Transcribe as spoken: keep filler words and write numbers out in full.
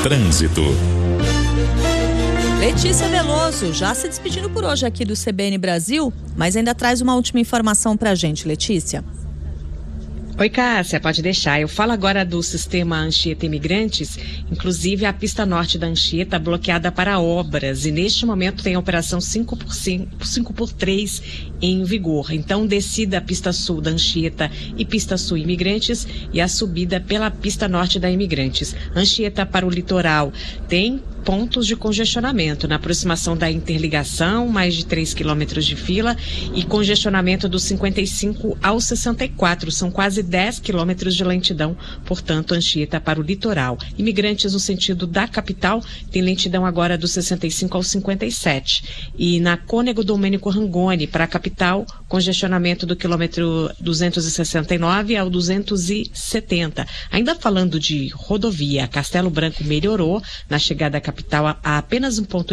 Trânsito. Letícia Veloso, já se despedindo por hoje aqui do C B N Brasil, mas ainda traz uma última informação pra gente, Letícia. Oi, Cássia, pode deixar. Eu falo agora do sistema Anchieta Imigrantes. Inclusive, a pista norte da Anchieta bloqueada para obras e neste momento tem a operação cinco por três em vigor. Então, descida a pista sul da Anchieta e pista sul Imigrantes e a subida pela pista norte da Imigrantes. Anchieta para o litoral tem pontos de congestionamento na aproximação da interligação, mais de três quilômetros de fila, e congestionamento do cinquenta e cinco ao sessenta e quatro, são quase dez quilômetros de lentidão, portanto, Anchieta para o litoral. Imigrantes no sentido da capital tem lentidão agora do sessenta e cinco ao cinquenta e sete. E na Cônego Domênico Rangoni para a capital, congestionamento do quilômetro duzentos e sessenta e nove ao duzentos e setenta. Ainda falando de rodovia, Castelo Branco melhorou na chegada à capital a apenas um ponto